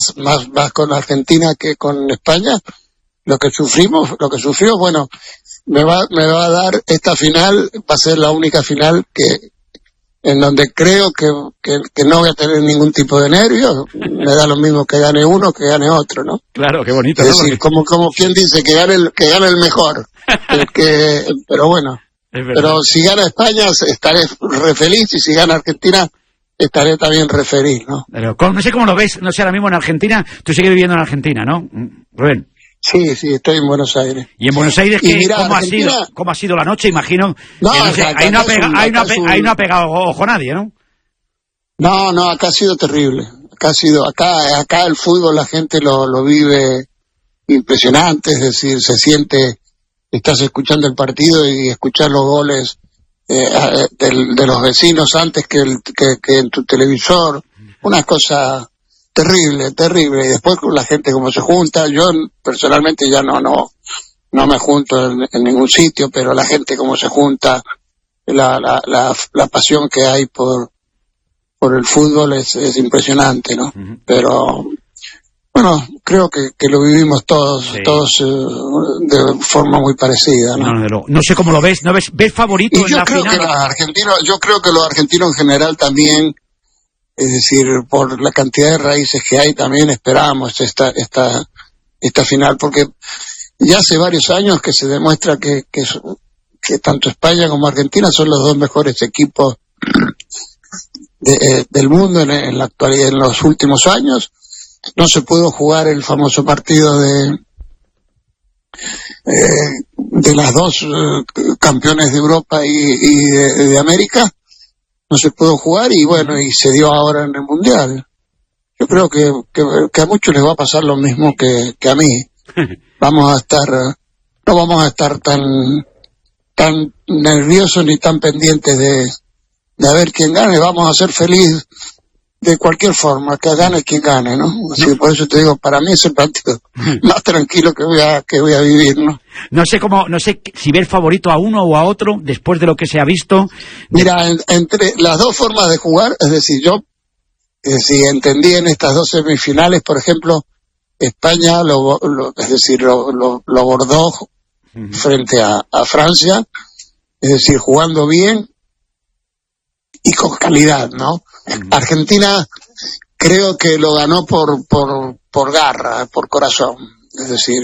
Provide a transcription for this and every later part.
más con Argentina que con España. Lo que sufrió, bueno, me va a dar esta final, va a ser la única final en donde creo que no voy a tener ningún tipo de nervios. Me da lo mismo que gane uno que gane otro, ¿no? Claro, qué bonito. Es decir, como quien dice, que gane el mejor. Pero bueno, pero si gana España estaré re feliz, y si gana Argentina estaré también re feliz, ¿no? Pero no sé cómo lo ves, no sé, ahora mismo en Argentina, tú sigues viviendo en Argentina, ¿no, Rubén? Sí, estoy en Buenos Aires. ¿Y en Buenos Aires mirá, cómo ha sido la noche? Imagino no, que no sé, ahí no ha pegado ojo nadie, ¿no? No, acá ha sido terrible. Acá el fútbol la gente lo vive impresionante, es decir, se siente, estás escuchando el partido y escuchar los goles de los vecinos antes que en tu televisor, una cosa terrible, y después con la gente como se junta. Yo personalmente ya no me junto en ningún sitio, pero la gente como se junta, la pasión que hay por el fútbol es impresionante, ¿no? Uh-huh. Pero bueno, creo que lo vivimos todos de forma muy parecida, ¿no? No sé cómo lo ves, ¿no ves favorito en la final? Yo creo que los argentinos en general también, es decir, por la cantidad de raíces que hay, también esperamos esta final, porque ya hace varios años que se demuestra que tanto España como Argentina son los dos mejores equipos del mundo en la actualidad. En los últimos años no se pudo jugar el famoso partido de las dos campeones de Europa y de América. No se pudo jugar y bueno, y se dio ahora en el Mundial. Yo creo que a muchos les va a pasar lo mismo que a mí. No vamos a estar tan nerviosos ni tan pendientes de a ver quién gane. Vamos a ser felices de cualquier forma, que gane quien gane, ¿no? Así, por eso te digo, para mí es el partido más tranquilo que voy a vivir, ¿no? No sé si ver favorito a uno o a otro después de lo que se ha visto. Mira, entre las dos formas de jugar, es decir, si entendí en estas dos semifinales, por ejemplo, España lo bordó frente a Francia, es decir, jugando bien y con calidad, ¿no? Argentina creo que lo ganó por garra, por corazón, es decir,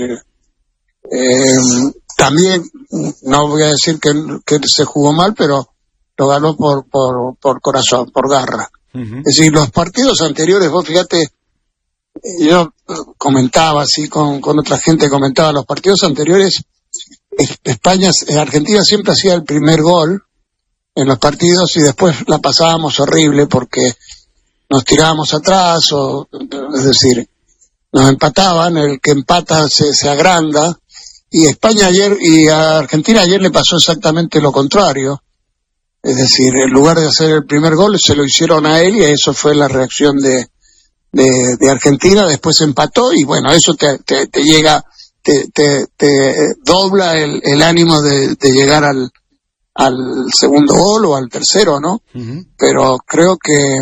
también no voy a decir que se jugó mal, pero lo ganó por corazón, por garra. Uh-huh. Es decir, los partidos anteriores, vos fíjate, yo comentaba así con otra gente, comentaba los partidos anteriores, Argentina siempre hacía el primer gol en los partidos y después la pasábamos horrible porque nos tirábamos atrás, es decir, nos empataban, el que empata se agranda, y a Argentina ayer le pasó exactamente lo contrario, es decir, en lugar de hacer el primer gol se lo hicieron a él y eso fue la reacción de Argentina. Después empató y bueno, eso te llega, te dobla el ánimo de llegar al segundo gol o al tercero, ¿no? Uh-huh. Pero creo que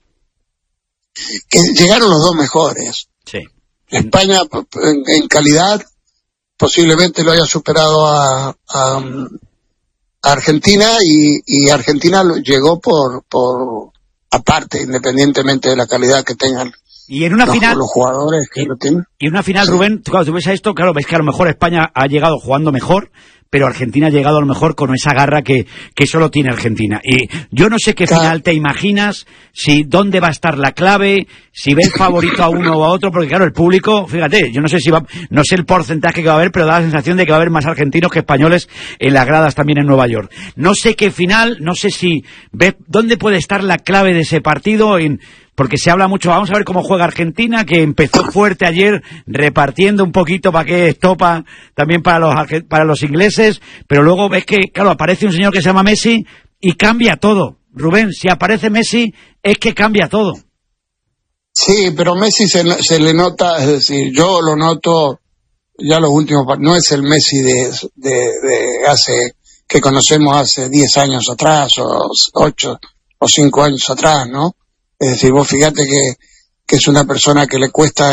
llegaron los dos mejores. Sí. España en calidad posiblemente lo haya superado a Argentina y Argentina llegó por aparte, independientemente de la calidad que tengan. Y en una final, los jugadores que lo tienen. Y en una final, sí. Rubén, cuando tú ves a esto, claro, ves que a lo mejor España ha llegado jugando mejor, pero Argentina ha llegado a lo mejor con esa garra que solo tiene Argentina. Y yo no sé qué final te imaginas, dónde va a estar la clave, si ves favorito a uno o a otro, porque claro, el público, fíjate, yo no sé no sé el porcentaje que va a haber, pero da la sensación de que va a haber más argentinos que españoles en las gradas también en Nueva York. No sé qué final, no sé si ves dónde puede estar la clave de ese partido, porque se habla mucho, vamos a ver cómo juega Argentina, que empezó fuerte ayer, repartiendo un poquito para que estopa también para los ingleses, pero luego ves que, claro, aparece un señor que se llama Messi y cambia todo. Rubén, si aparece Messi, es que cambia todo. Sí, pero Messi se le nota, es decir, yo lo noto ya los últimos, no es el Messi de hace, que conocemos hace 10 años atrás, o 8 o 5 años atrás, ¿no? Es decir, vos fíjate que es una persona que le cuesta